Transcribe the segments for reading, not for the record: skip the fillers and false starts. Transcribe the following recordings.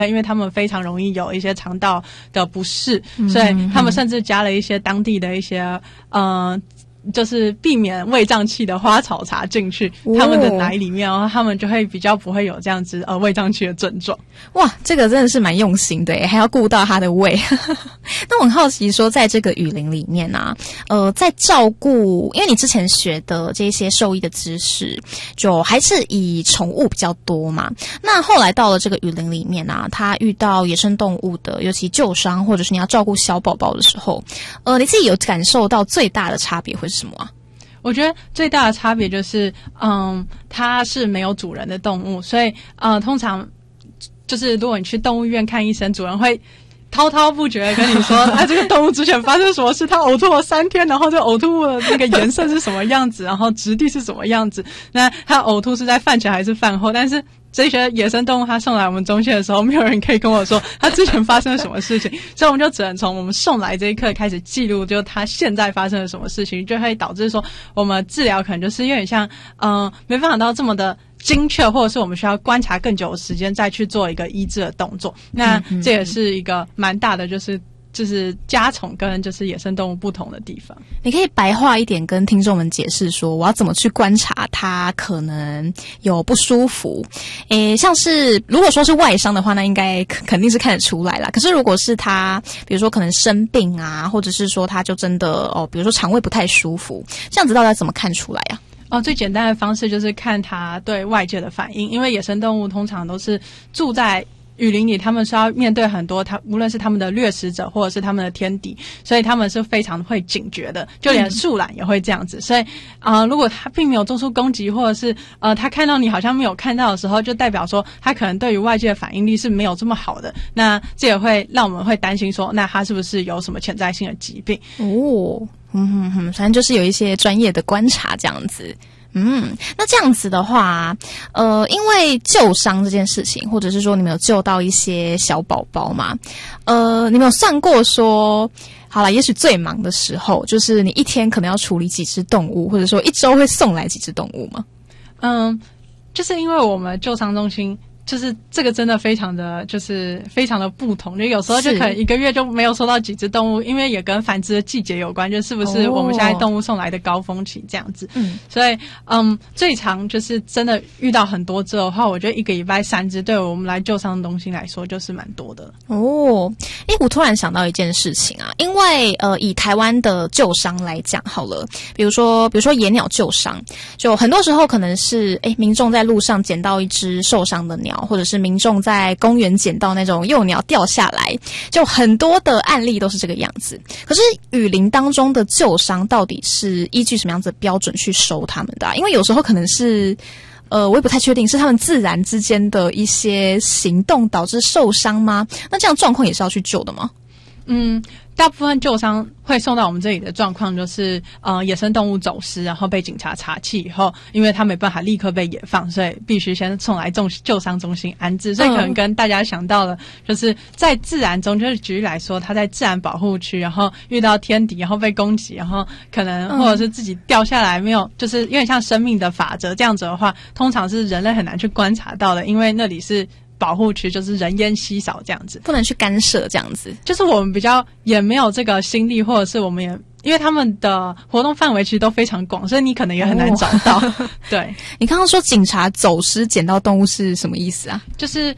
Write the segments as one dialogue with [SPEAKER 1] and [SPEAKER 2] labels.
[SPEAKER 1] 因为他们非常容易有一些肠道的不适，所以他们甚至加了一些当地的一些就是避免胃胀气的花草茶进去他们的奶里面，然后他们就会比较不会有这样子胃胀气的症状。
[SPEAKER 2] 哇，这个真的是蛮用心的耶，还要顾到他的胃。那我很好奇说，在这个雨林里面啊，在照顾，因为你之前学的这些兽医的知识，就还是以宠物比较多嘛。那后来到了这个雨林里面啊，他遇到野生动物的，尤其旧伤或者是你要照顾小宝宝的时候，你自己有感受到最大的差别会是什么啊？
[SPEAKER 1] 我觉得最大的差别就是，它是没有主人的动物，所以通常就是如果你去动物医院看医生，主人会滔滔不绝的跟你说，这个动物之前发生什么事，它呕吐了3天，然后这呕吐物的那个颜色是什么样子，然后质地是什么样子，那它呕吐是在饭前还是饭后，但是这些野生动物它送来我们中心的时候，没有人可以跟我说它之前发生了什么事情，所以我们就只能从我们送来这一刻开始记录，就它现在发生了什么事情，就会导致说我们治疗可能就是有点像没办法到这么的精确，或者是我们需要观察更久的时间再去做一个医治的动作。那这也是一个蛮大的就是家宠跟就是野生动物不同的地方。
[SPEAKER 2] 你可以白话一点跟听众们解释说，我要怎么去观察它可能有不舒服？像是如果说是外伤的话，那应该肯定是看得出来啦。可是如果是它，比如说可能生病啊，或者是说它就真的比如说肠胃不太舒服，这样子到底要怎么看出来啊？
[SPEAKER 1] 最简单的方式就是看它对外界的反应，因为野生动物通常都是住在雨林里，他们是要面对很多无论是他们的掠食者或者是他们的天敌，所以他们是非常会警觉的，就连树懒也会这样子。所以如果他并没有做出攻击，或者是他看到你好像没有看到的时候，就代表说他可能对于外界的反应力是没有这么好的，那这也会让我们会担心说，那他是不是有什么潜在性的疾病
[SPEAKER 2] 反正就是有一些专业的观察这样子。那这样子的话，因为救伤这件事情，或者是说你们有救到一些小宝宝嘛，你们有算过说，好啦，也许最忙的时候，就是你一天可能要处理几只动物，或者说一周会送来几只动物吗？
[SPEAKER 1] 就是因为我们救伤中心就是这个真的非常的不同，就有时候就可能1个月就没有收到几只动物，因为也跟繁殖的季节有关，就是不是我们现在动物送来的高峰期这样子。所以最常就是真的遇到很多只的话，我觉得1个礼拜3只，对我们来救伤中心来说就是蛮多的。
[SPEAKER 2] 我突然想到一件事情啊，因为以台湾的救伤来讲好了，比如说野鸟救伤，就很多时候可能是民众在路上捡到一只受伤的鸟，或者是民众在公园捡到那种幼鸟掉下来，就很多的案例都是这个样子。可是雨林当中的救伤到底是依据什么样子的标准去收他们的因为有时候可能是我也不太确定是他们自然之间的一些行动导致受伤吗？那这样状况也是要去救的吗？
[SPEAKER 1] 大部分救伤会送到我们这里的状况就是野生动物走失，然后被警察查缉以后，因为他没办法立刻被野放，所以必须先送来救伤中心安置。所以可能跟大家想到了，就是在自然中，就是举例来说，他在自然保护区，然后遇到天敌，然后被攻击，然后可能或者是自己掉下来，没有，就是有点像生命的法则这样子的话，通常是人类很难去观察到的，因为那里是保护区，就是人烟稀少这样子，
[SPEAKER 2] 不能去干涉这样子。
[SPEAKER 1] 就是我们比较也没有这个心力，或者是我们也因为他们的活动范围其实都非常广，所以你可能也很难找到。对，
[SPEAKER 2] 你刚刚说警察走失捡到动物是什么意思啊？
[SPEAKER 1] 就是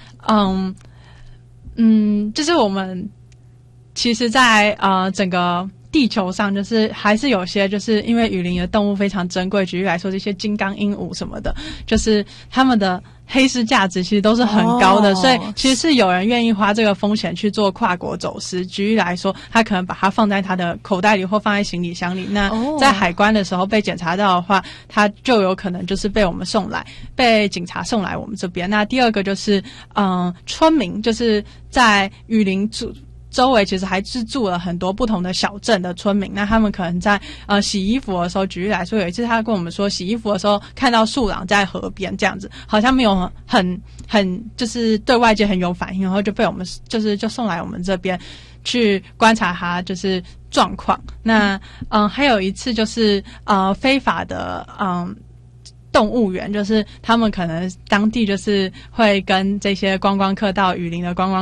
[SPEAKER 1] 就是我们其实在整个地球上，就是还是有些就是因为雨林的动物非常珍贵，举例来说这些金刚鹦鹉什么的，就是他们的黑市价值其实都是很高的，所以其实是有人愿意花这个风险去做跨国走私。举例来说，他可能把它放在他的口袋里或放在行李箱里，那在海关的时候被检查到的话，他就有可能就是被警察送来我们这边。那第二个就是村民，就是在雨林周围其实还是住了很多不同的小镇的村民，那他们可能在洗衣服的时候，举例来说，有一次他跟我们说，洗衣服的时候看到树懒在河边这样子，好像没有很就是对外界很有反应，然后就被我们就送来我们这边去观察他就是状况。那还有一次就是非法的动物园，就是他们可能当地就是会跟这些观光客到雨林的观光